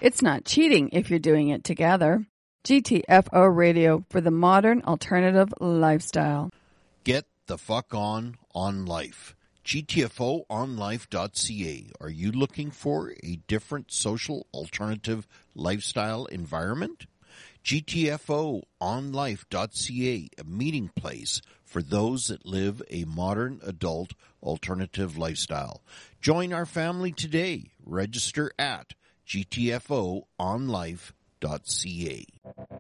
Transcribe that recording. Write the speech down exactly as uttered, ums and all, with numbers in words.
It's not cheating if you're doing it together. G T F O Radio for the modern alternative lifestyle. Get the fuck on on life. G T F O on life dot C A. Are you looking for a different social alternative lifestyle environment? G T F O on life dot C A, a meeting place for those that live a modern adult alternative lifestyle. Join our family today. Register at G T F O on life dot C A.